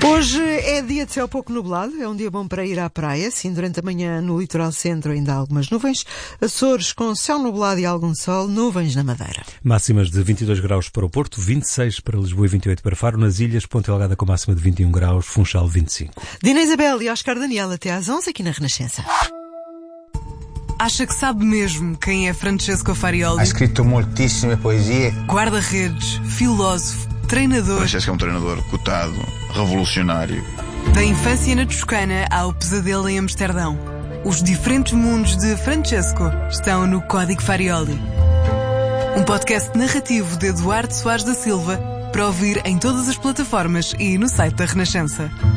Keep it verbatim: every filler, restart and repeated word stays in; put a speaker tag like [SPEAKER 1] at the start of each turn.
[SPEAKER 1] Hoje é dia de céu pouco nublado, é um dia bom para ir à praia, sim, durante a manhã no litoral centro ainda há algumas nuvens, Açores com céu nublado e algum sol, nuvens na Madeira.
[SPEAKER 2] Máximas de vinte e dois graus para o Porto, vinte e seis para Lisboa e vinte e oito para Faro, nas ilhas, Ponta Delgada com máxima de vinte e um graus, Funchal vinte e cinco.
[SPEAKER 1] Dina Isabel e Oscar Daniel até às onze aqui na Renascença.
[SPEAKER 3] Acha que sabe mesmo quem é Francesco Farioli?
[SPEAKER 4] Ha scritto moltissime poesie.
[SPEAKER 3] Guarda-redes, filósofo, treinador.
[SPEAKER 5] Francesco é um treinador cotado, revolucionário.
[SPEAKER 3] Da infância na Toscana ao pesadelo em Amsterdão. Os diferentes mundos de Francesco estão no Código Farioli. Um podcast narrativo de Eduardo Soares da Silva para ouvir em todas as plataformas e no site da Renascença.